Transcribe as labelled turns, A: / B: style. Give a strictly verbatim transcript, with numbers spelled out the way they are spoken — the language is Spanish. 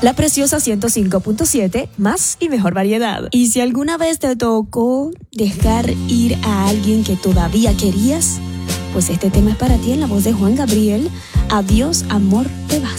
A: La Preciosa ciento cinco punto siete, más y mejor variedad. Y si alguna vez te tocó dejar ir a alguien que todavía querías, pues este tema es para ti en la voz de Juan Gabriel. Adiós, amor.